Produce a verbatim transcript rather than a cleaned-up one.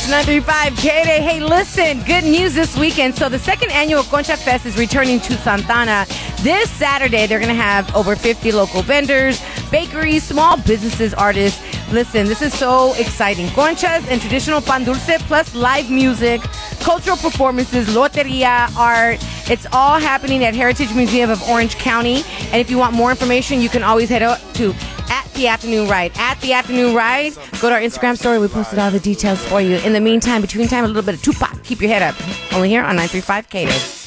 It's nine three five K Day. Hey, listen, good news this weekend. So the second annual Concha Fest is returning to Santana. This Saturday, they're going to have over fifty local vendors, bakeries, small businesses, artists. Listen, this is so exciting. Conchas and traditional pan dulce plus live music, cultural performances, loteria, art. It's all happening at Heritage Museum of Orange County. And if you want more information, you can always head up to at The Afternoon Ride. At The Afternoon Ride. Go to our Instagram story. We posted all the details for you. In the meantime, between time, a little bit of Tupac. Keep your head up. Only here on nine three five K D.